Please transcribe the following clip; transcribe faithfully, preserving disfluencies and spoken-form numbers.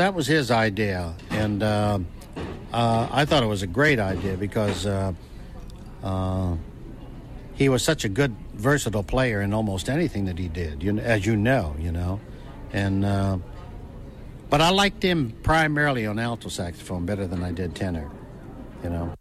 that was his idea, and uh, uh, I thought it was a great idea because uh, uh, he was such a good, versatile player in almost anything that he did, you, as you know, you know. And uh, but I liked him primarily on alto saxophone better than I did tenor, you know.